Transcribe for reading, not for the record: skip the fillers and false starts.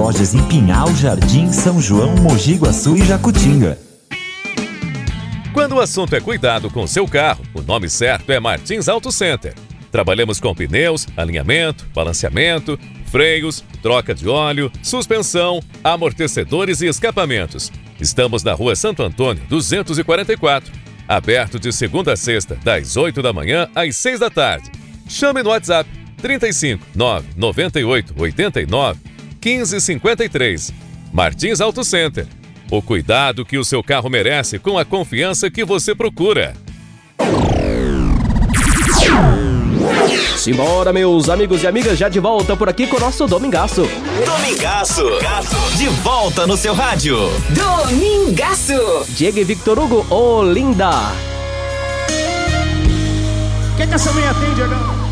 lojas em Pinhal, Jardim, São João, Mogi Guaçu e Jacutinga. Quando o assunto é cuidado com seu carro, o nome certo é Martins Auto Center. Trabalhamos com pneus, alinhamento, balanceamento, freios, troca de óleo, suspensão, amortecedores e escapamentos. Estamos na Rua Santo Antônio, 244. Aberto de segunda a sexta, das 8 da manhã às 6 da tarde. Chame no WhatsApp 35 998 89 15 53. Martins Auto Center. O cuidado que o seu carro merece com a confiança que você procura. Simbora, meus amigos e amigas, já de volta por aqui com o nosso Domingaço. Domingaço, de volta no seu rádio. Domingaço. Diego e Victor Hugo, ô linda. Quer que essa manhã tem, Diegão?